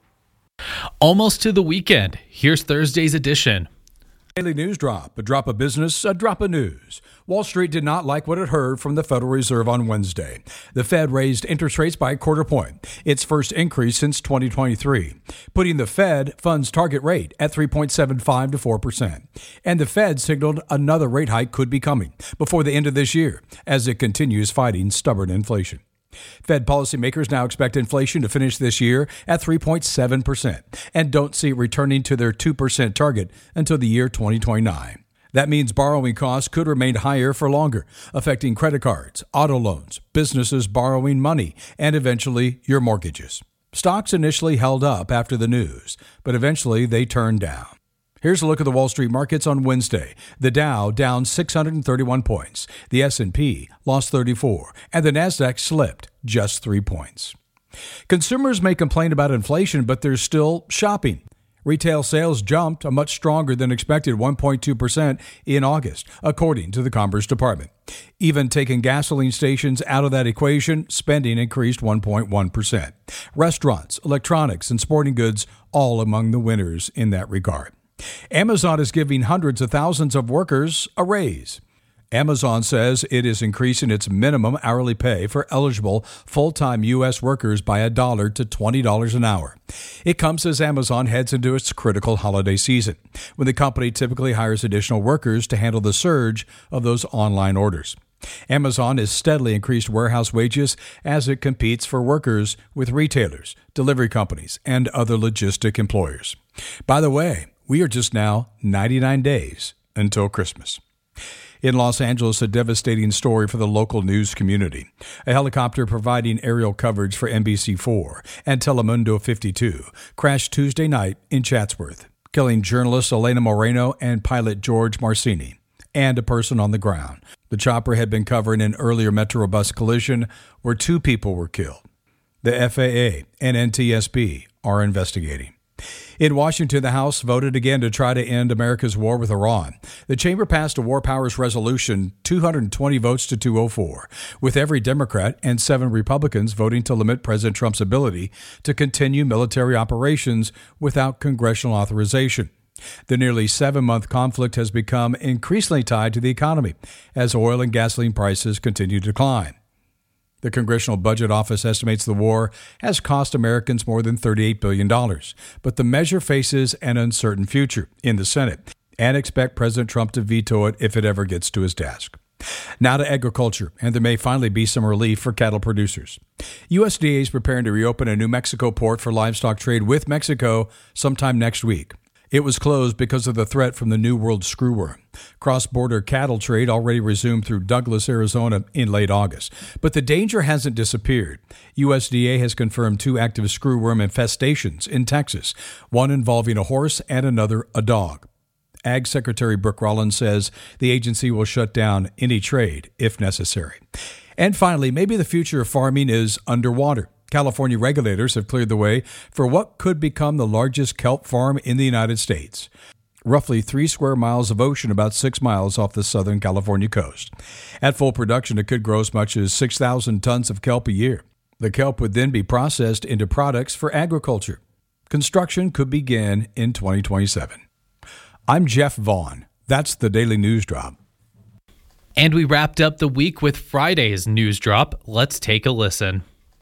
Almost to the weekend. Here's Thursday's edition. Daily News Drop, a drop of business, a drop of news. Wall Street did not like what it heard from the Federal Reserve on Wednesday. The Fed raised interest rates by a quarter point, its first increase since 2023, putting the Fed funds target rate at 3.75 to 4%. And the Fed signaled another rate hike could be coming before the end of this year as it continues fighting stubborn inflation. Fed policymakers now expect inflation to finish this year at 3.7% and don't see it returning to their 2% target until the year 2029. That means borrowing costs could remain higher for longer, affecting credit cards, auto loans, businesses borrowing money, and eventually your mortgages. Stocks initially held up after the news, but eventually they turned down. Here's a look at the Wall Street markets on Wednesday. The Dow down 631 points. The S&P lost 34, and the Nasdaq slipped just 3 points. Consumers may complain about inflation, but they're still shopping. Retail sales jumped a much stronger than expected 1.2% in August, according to the Commerce Department. Even taking gasoline stations out of that equation, spending increased 1.1%. Restaurants, electronics, and sporting goods all among the winners in that regard. Amazon is giving hundreds of thousands of workers a raise. Amazon says it is increasing its minimum hourly pay for eligible full-time U.S. workers by $1 to $20 an hour. It comes as Amazon heads into its critical holiday season, when the company typically hires additional workers to handle the surge of those online orders. Amazon has steadily increased warehouse wages as it competes for workers with retailers, delivery companies, and other logistic employers. By the way, we are just now 99 days until Christmas. In Los Angeles, a devastating story for the local news community. A helicopter providing aerial coverage for NBC4 and Telemundo 52 crashed Tuesday night in Chatsworth, killing journalist Elena Moreno and pilot George Marcini, and a person on the ground. The chopper had been covering an earlier Metrobus collision where 2 people were killed. The FAA and NTSB are investigating. In Washington, the House voted again to try to end America's war with Iran. The chamber passed a War Powers Resolution 220 votes to 204, with every Democrat and 7 Republicans voting to limit President Trump's ability to continue military operations without congressional authorization. The nearly 7-month conflict has become increasingly tied to the economy as oil and gasoline prices continue to decline. The Congressional Budget Office estimates the war has cost Americans more than $38 billion, but the measure faces an uncertain future in the Senate and expect President Trump to veto it if it ever gets to his desk. Now to agriculture, and there may finally be some relief for cattle producers. USDA is preparing to reopen a New Mexico port for livestock trade with Mexico sometime next week. It was closed because of the threat from the New World screwworm. Cross-border cattle trade already resumed through Douglas, Arizona in late August. But the danger hasn't disappeared. USDA has confirmed 2 active screwworm infestations in Texas, one involving a horse and another a dog. Ag Secretary Brooke Rollins says the agency will shut down any trade if necessary. And finally, maybe the future of farming is underwater. California regulators have cleared the way for what could become the largest kelp farm in the United States. Roughly 3 square miles of ocean about 6 miles off the Southern California coast. At full production, it could grow as much as 6,000 tons of kelp a year. The kelp would then be processed into products for agriculture. Construction could begin in 2027. I'm Jeff Vaughn. That's the Daily News Drop. And we wrapped up the week with Friday's News Drop. Let's take a listen.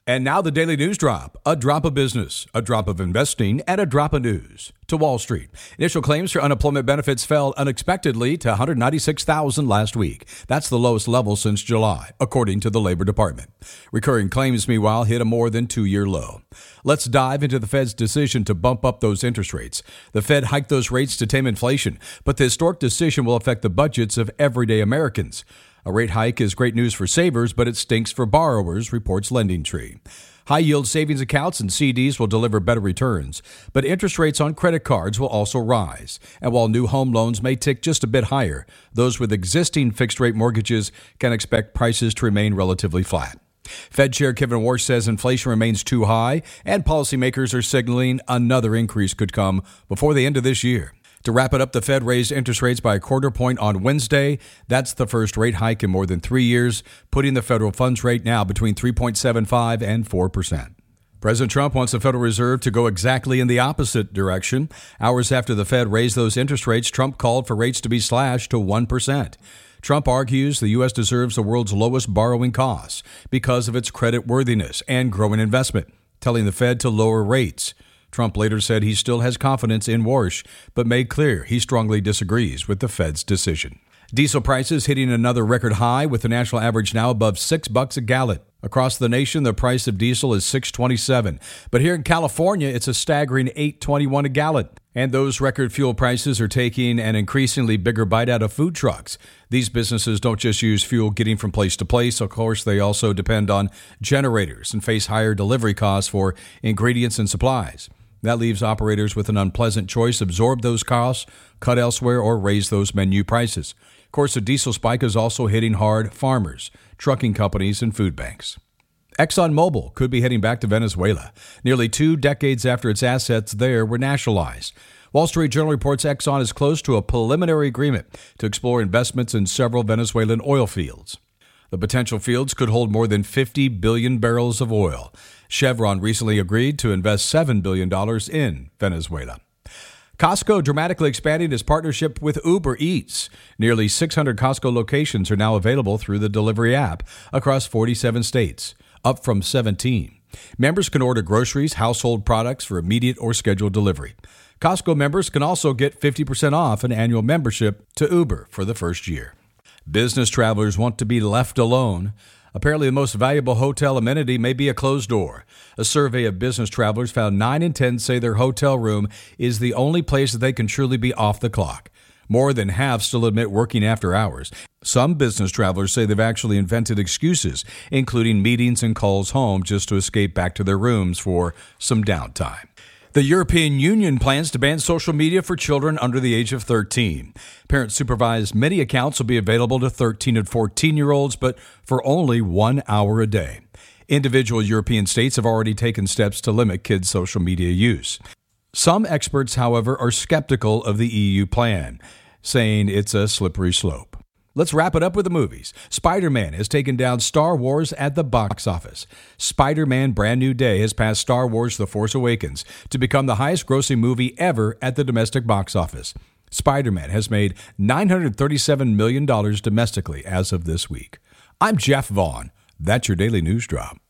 And now the Daily News Drop. A drop of business, a drop of investing, and a drop of news. To Wall Street. Initial claims for unemployment benefits fell unexpectedly to 196,000 last week. That's the lowest level since July, according to the Labor Department. Recurring claims, meanwhile, hit a more than 2-year low. Let's dive into the Fed's decision to bump up those interest rates. The Fed hiked those rates to tame inflation, but the historic decision will affect the budgets of everyday Americans. A rate hike is great news for savers, but it stinks for borrowers, reports LendingTree. High-yield savings accounts and CDs will deliver better returns, but interest rates on credit cards will also rise. And while new home loans may tick just a bit higher, those with existing fixed-rate mortgages can expect prices to remain relatively flat. Fed Chair Kevin Warsh says inflation remains too high, and policymakers are signaling another increase could come before the end of this year. To wrap it up, the Fed raised interest rates by a quarter point on Wednesday. That's the first rate hike in more than 3 years, putting the federal funds rate now between 3.75 and 4%. President Trump wants the Federal Reserve to go exactly in the opposite direction. Hours after the Fed raised those interest rates, Trump called for rates to be slashed to 1%. Trump argues the U.S. deserves the world's lowest borrowing costs because of its credit worthiness and growing investment, telling the Fed to lower rates. Trump later said he still has confidence in Warsh, but made clear he strongly disagrees with the Fed's decision. Diesel prices hitting another record high, with the national average now above $6 a gallon. Across the nation, the price of diesel is $6.27, but here in California, it's a staggering $8.21 a gallon. And those record fuel prices are taking an increasingly bigger bite out of food trucks. These businesses don't just use fuel getting from place to place. Of course, they also depend on generators and face higher delivery costs for ingredients and supplies. That leaves operators with an unpleasant choice: absorb those costs, cut elsewhere, or raise those menu prices. Of course, the diesel spike is also hitting hard farmers, trucking companies, and food banks. ExxonMobil could be heading back to Venezuela, nearly 2 decades after its assets there were nationalized. Wall Street Journal reports Exxon is close to a preliminary agreement to explore investments in several Venezuelan oil fields. The potential fields could hold more than 50 billion barrels of oil. Chevron recently agreed to invest $7 billion in Venezuela. Costco dramatically expanding its partnership with Uber Eats. Nearly 600 Costco locations are now available through the delivery app across 47 states, up from 17. Members can order groceries, household products for immediate or scheduled delivery. Costco members can also get 50% off an annual membership to Uber for the first year. Business travelers want to be left alone. Apparently, the most valuable hotel amenity may be a closed door. A survey of business travelers found 9 in 10 say their hotel room is the only place that they can truly be off the clock. More than half still admit working after hours. Some business travelers say they've actually invented excuses, including meetings and calls home just to escape back to their rooms for some downtime. The European Union plans to ban social media for children under the age of 13. Parent-supervised many accounts will be available to 13 and 14-year-olds, but for only 1 hour a day. Individual European states have already taken steps to limit kids' social media use. Some experts, however, are skeptical of the EU plan, saying it's a slippery slope. Let's wrap it up with the movies. Spider-Man has taken down Star Wars at the box office. Spider-Man Brand New Day has passed Star Wars The Force Awakens to become the highest-grossing movie ever at the domestic box office. Spider-Man has made $937 million domestically as of this week. I'm Jeff Vaughn. That's your Daily News Drop.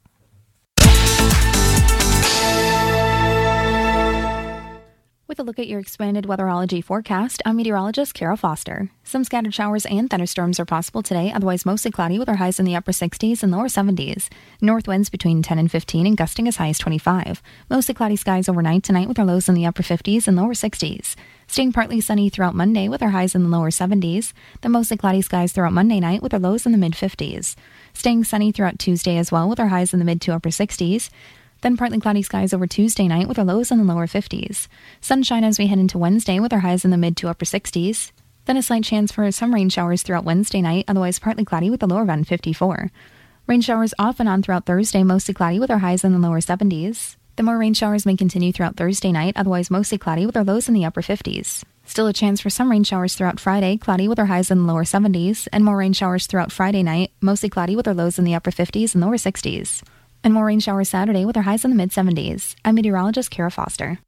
With a look at your expanded weatherology forecast, I'm meteorologist Kara Foster. Some scattered showers and thunderstorms are possible today, otherwise mostly cloudy with our highs in the upper 60s and lower 70s. North winds between 10 and 15 and gusting as high as 25. Mostly cloudy skies overnight tonight with our lows in the upper 50s and lower 60s. Staying partly sunny throughout Monday with our highs in the lower 70s. Then mostly cloudy skies throughout Monday night with our lows in the mid-50s. Staying sunny throughout Tuesday as well with our highs in the mid to upper 60s. Then partly cloudy skies over Tuesday night with our lows in the lower 50s. Sunshine as we head into Wednesday with our highs in the mid to upper 60s. Then a slight chance for some rain showers throughout Wednesday night, otherwise partly cloudy with a low around 54. Rain showers off and on throughout Thursday, mostly cloudy with our highs in the lower 70s. The more rain showers may continue throughout Thursday night, otherwise mostly cloudy with our lows in the upper 50s. Still a chance for some rain showers throughout Friday, cloudy with our highs in the lower 70s, and more rain showers throughout Friday night, mostly cloudy with our lows in the upper 50s and lower 60s. And more rain showers Saturday with our highs in the mid-70s. I'm meteorologist Kara Foster.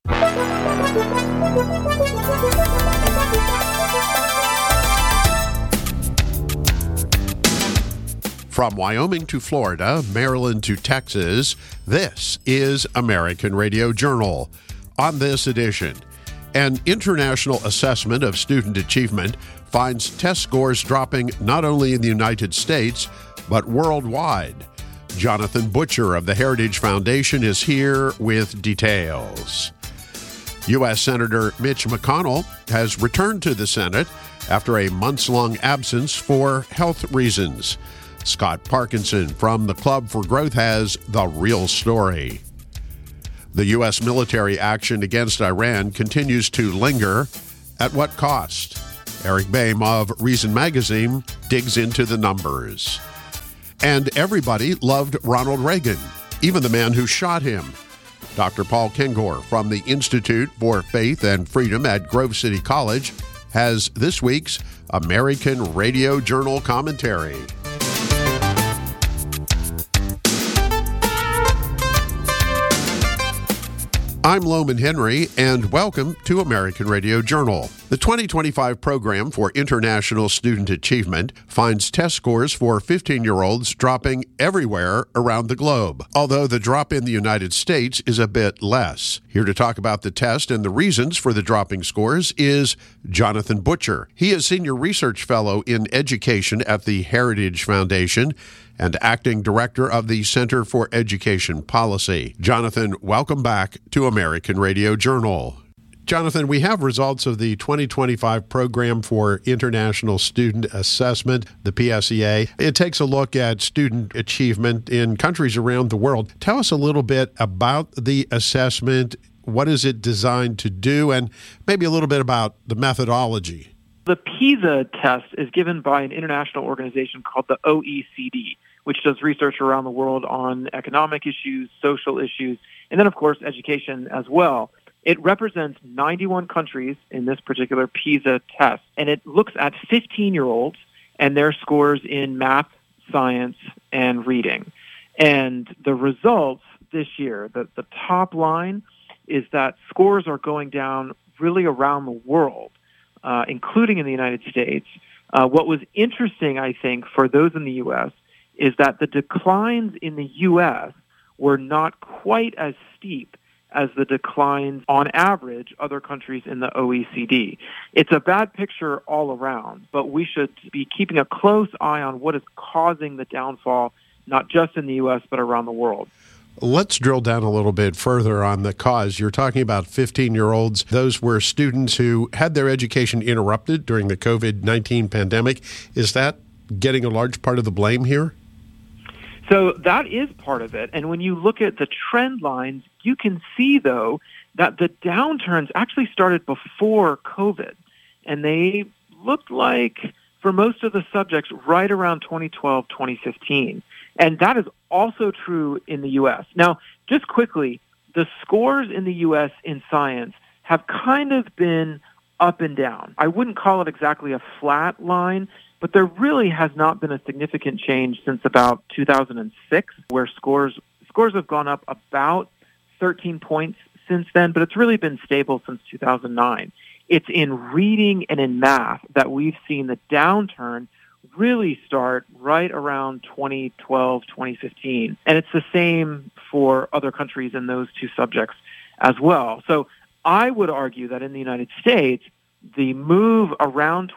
From Wyoming to Florida, Maryland to Texas, this is American Radio Journal. On this edition, an international assessment of student achievement finds test scores dropping not only in the United States, but worldwide. Jonathan Butcher of the Heritage Foundation is here with details. U.S. Senator Mitch McConnell has returned to the Senate after a months-long absence for health reasons. Scott Parkinson from the Club for Growth has the real story. The U.S. military action against Iran continues to linger. At what cost? Eric Boehm of Reason Magazine digs into the numbers. And everybody loved Ronald Reagan, even the man who shot him. Dr. Paul Kengor from the Institute for Faith and Freedom at Grove City College has this week's American Radio Journal commentary. I'm Loman Henry, and welcome to American Radio Journal. The 2025 program for International Student Achievement finds test scores for 15-year-olds dropping everywhere around the globe, although the drop in the United States is a bit less. Here to talk about the test and the reasons for the dropping scores is Jonathan Butcher. He is Senior Research Fellow in Education at the Heritage Foundation and Acting Director of the Center for Education Policy. Jonathan, welcome back to American Radio Journal. Jonathan, we have results of the 2025 Program for International Student Assessment, the PSEA. It takes a look at student achievement in countries around the world. Tell us a little bit about the assessment. What is it designed to do? And maybe a little bit about the methodology. The PISA test is given by an international organization called the OECD, which does research around the world on economic issues, social issues, and then, of course, education as well. It represents 91 countries in this particular PISA test, and it looks at 15-year-olds and their scores in math, science, and reading. And the results this year, the top line is that scores are going down really around the world, including in the United States. What was interesting, I think, for those in the U.S., is that the declines in the U.S. were not quite as steep as the declines on average other countries in the OECD. It's a bad picture all around, but we should be keeping a close eye on what is causing the downfall, not just in the U.S., but around the world. Let's drill down a little bit further on the cause. You're talking about 15-year-olds. Those were students who had their education interrupted during the COVID-19 pandemic. Is that getting a large part of the blame here? So that is part of it. And when you look at the trend lines, you can see, though, that the downturns actually started before COVID. And they looked like, for most of the subjects, right around 2012, 2015. And that is also true in the U.S. Now, just quickly, the scores in the U.S. in science have kind of been up and down. I wouldn't call it exactly a flat line, but there really has not been a significant change since about 2006, where scores have gone up about 13 points since then, but it's really been stable since 2009. It's in reading and in math that we've seen the downturn really start right around 2012, 2015. And it's the same for other countries in those two subjects as well. So I would argue that in the United States, the move around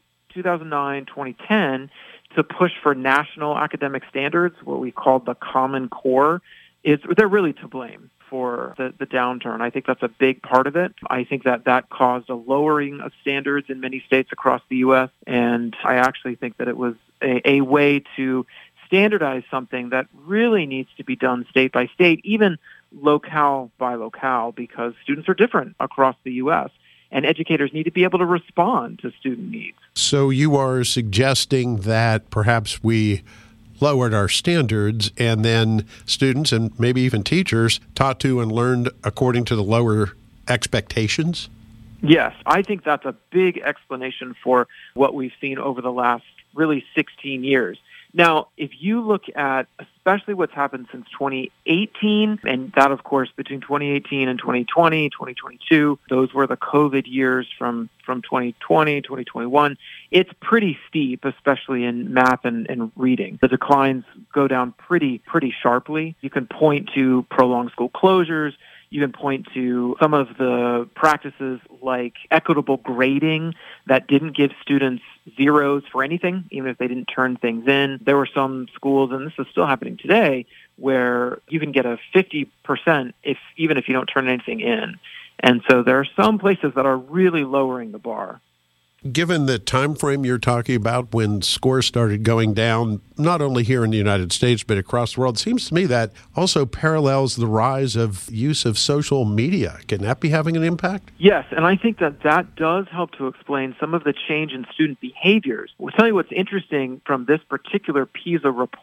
2009, 2010 to push for national academic standards, what we called the Common Core, they're really to blame for the downturn. I think that's a big part of it. I think that caused a lowering of standards in many states across the U.S., and I actually think that it was a way to standardize something that really needs to be done state by state, even locale by locale, because students are different across the U.S., and educators need to be able to respond to student needs. So you are suggesting that perhaps we lowered our standards and then students and maybe even teachers taught to and learned according to the lower expectations? Yes, I think that's a big explanation for what we've seen over the last really 16 years. Now, if you look at especially what's happened since 2018, and that, of course, between 2018 and 2020, 2022, those were the COVID years from 2020, 2021, it's pretty steep, especially in math and reading. The declines go down pretty sharply. You can point to prolonged school closures. You can point to some of the practices like equitable grading that didn't give students zeros for anything, even if they didn't turn things in. There were some schools, and this is still happening today, where you can get a 50% even if you don't turn anything in. And so there are some places that are really lowering the bar. Given the time frame you're talking about when scores started going down, not only here in the United States, but across the world, it seems to me that also parallels the rise of use of social media. Can that be having an impact? Yes, and I think that does help to explain some of the change in student behaviors. We'll tell you what's interesting from this particular PISA report.